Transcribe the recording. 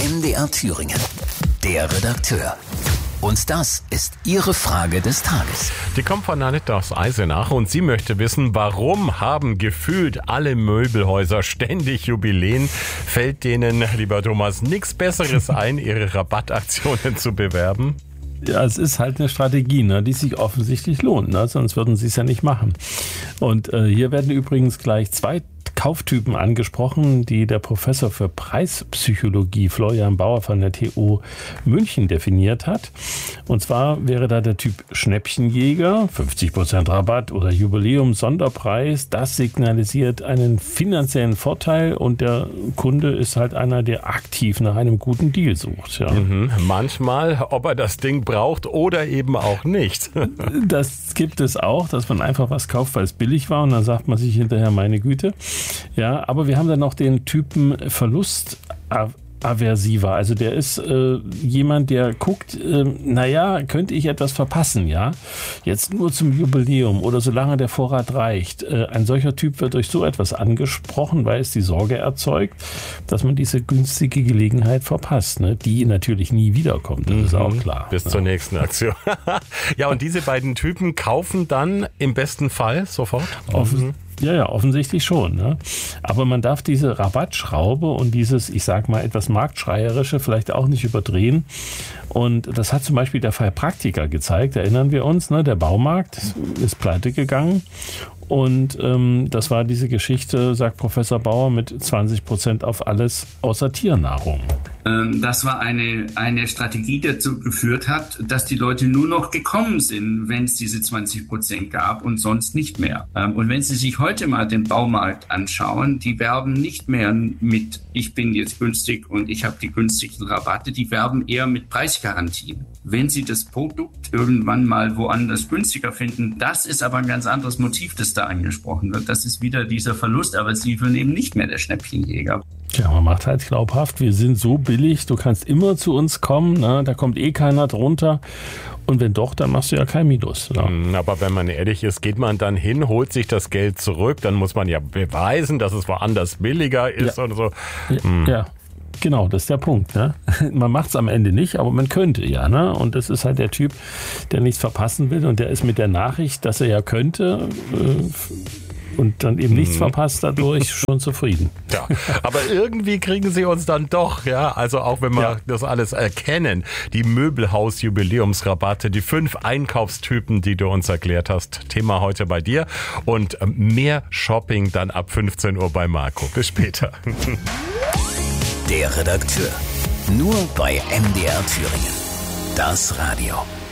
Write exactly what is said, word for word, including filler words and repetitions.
M D R Thüringen. Der Redakteur. Und das ist Ihre Frage des Tages. Die kommt von Annette aus Eisenach und sie möchte wissen, warum haben gefühlt alle Möbelhäuser ständig Jubiläen? Fällt denen, lieber Thomas, nichts Besseres ein, ihre Rabattaktionen zu bewerben? Ja, es ist halt eine Strategie, ne, die sich offensichtlich lohnt, ne, sonst würden sie es ja nicht machen. Und äh, hier werden übrigens gleich zwei Kauftypen angesprochen, die der Professor für Preispsychologie Florian Bauer von der T U München definiert hat. Und zwar wäre da der Typ Schnäppchenjäger, fünfzig Prozent Rabatt oder Jubiläum Sonderpreis. Das signalisiert einen finanziellen Vorteil und der Kunde ist halt einer, der aktiv nach einem guten Deal sucht. Ja. Mhm. Manchmal, ob er das Ding braucht oder eben auch nicht. Das gibt es auch, dass man einfach was kauft, weil es billig war und dann sagt man sich hinterher, meine Güte. Ja, aber wir haben dann noch den Typen Verlustaversiver. Also der ist äh, jemand, der guckt, äh, naja, könnte ich etwas verpassen, ja? Jetzt nur zum Jubiläum oder solange der Vorrat reicht. Äh, ein solcher Typ wird durch so etwas angesprochen, weil es die Sorge erzeugt, dass man diese günstige Gelegenheit verpasst, ne? Die natürlich nie wiederkommt, das mhm. ist auch klar. Bis ja. zur nächsten Aktion. Ja, und diese beiden Typen kaufen dann im besten Fall sofort? Offen. Ja, ja, offensichtlich schon. Ne? Aber man darf diese Rabattschraube und dieses, ich sag mal, etwas Marktschreierische vielleicht auch nicht überdrehen. Und das hat zum Beispiel der Fall Praktika gezeigt, erinnern wir uns, ne? Der Baumarkt ist pleite gegangen. Und ähm, das war diese Geschichte, sagt Professor Bauer, mit zwanzig Prozent auf alles außer Tiernahrung. Das war eine, eine Strategie, die dazu geführt hat, dass die Leute nur noch gekommen sind, wenn es diese zwanzig Prozent gab und sonst nicht mehr. Und wenn Sie sich heute mal den Baumarkt anschauen, die werben nicht mehr mit, ich bin jetzt günstig und ich habe die günstigsten Rabatte, die werben eher mit Preisgarantien. Wenn Sie das Produkt irgendwann mal woanders günstiger finden, das ist aber ein ganz anderes Motiv, das da angesprochen wird. Das ist wieder dieser Verlust, aber Sie sind eben nicht mehr der Schnäppchenjäger. Ja, man macht halt glaubhaft, wir sind so billig, du kannst immer zu uns kommen, ne? Da kommt eh keiner drunter. Und wenn doch, dann machst du ja kein Minus. Ja. Aber wenn man ehrlich ist, geht man dann hin, holt sich das Geld zurück, dann muss man ja beweisen, dass es woanders billiger ist ja. und so. Ja, hm. ja. Genau, das ist der Punkt. Ne? Man macht es am Ende nicht, aber man könnte ja. Ne? Und das ist halt der Typ, der nichts verpassen will und der ist mit der Nachricht, dass er ja könnte, äh, und dann eben nichts verpasst dadurch, schon zufrieden. Ja, aber irgendwie kriegen sie uns dann doch, ja, also auch wenn wir ja. das alles erkennen, die Möbelhaus-Jubiläumsrabatte, die fünf Einkaufstypen, die du uns erklärt hast, Thema heute bei dir und mehr Shopping dann ab fünfzehn Uhr bei Marco. Bis später. Der Redakteur, nur bei M D R Thüringen, das Radio.